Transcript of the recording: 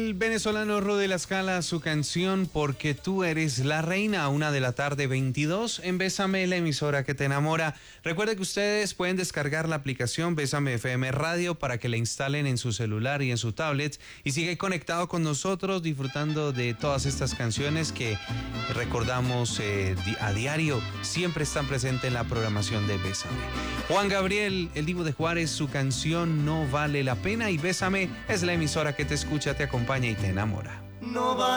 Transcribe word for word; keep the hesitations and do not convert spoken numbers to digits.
el venezolano Rudy La Scala, su canción Porque tú eres la reina, una de la tarde veintidós en Bésame, la emisora que te enamora. Recuerde que ustedes pueden descargar la aplicación Bésame F M Radio para que la instalen en su celular y en su tablet y siga conectado con nosotros disfrutando de todas estas canciones que recordamos eh, a diario, siempre están presentes en la programación de Bésame. Juan Gabriel, el Divo de Juárez, su canción No vale la pena, y Bésame es la emisora que te escucha, te acompaña y te enamora. No vale